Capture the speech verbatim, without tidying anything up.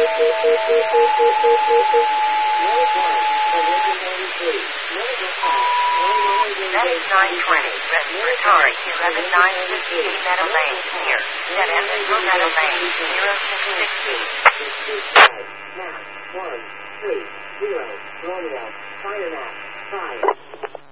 That is nine twenty, ready for Atari eleven nine fifteen Meadow Lane, here. Dead end at Meadow Lane, zero six sixteen. Map, one, three, zero, Romeo, fire map, five.